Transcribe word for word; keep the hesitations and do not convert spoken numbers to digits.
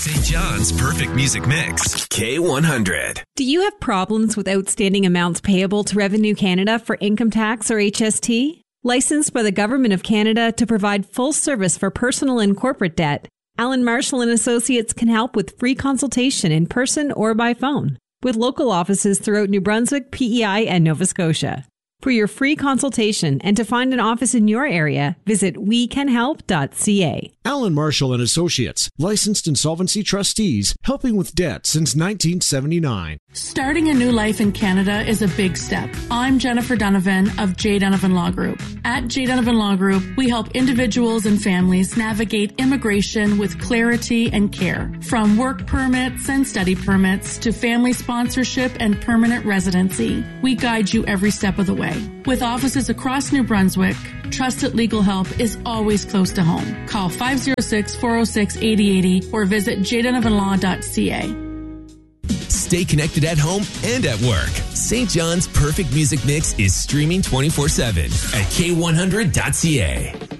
Saint John's Perfect Music Mix. K one hundred. Do you have problems with outstanding amounts payable to Revenue Canada for income tax or H S T? Licensed by the Government of Canada to provide full service for personal and corporate debt, Allen Marshall and Associates can help with free consultation in person or by phone, with local offices throughout New Brunswick, P E I, and Nova Scotia. For your free consultation and to find an office in your area, visit we can help dot c a. Allen Marshall and Associates, licensed insolvency trustees, helping with debt since nineteen seventy-nine. Starting a new life in Canada is a big step. I'm Jennifer Donovan of J. Donovan Law Group. At J. Donovan Law Group, we help individuals and families navigate immigration with clarity and care. From work permits and study permits to family sponsorship and permanent residency, we guide you every step of the way. With offices across New Brunswick, trusted legal help is always close to home. Call five oh six, four oh six, eight oh eight oh or visit j donovan law dot c a. Stay connected at home and at work. Saint John's Perfect Music Mix is streaming twenty-four seven at k one hundred dot c a.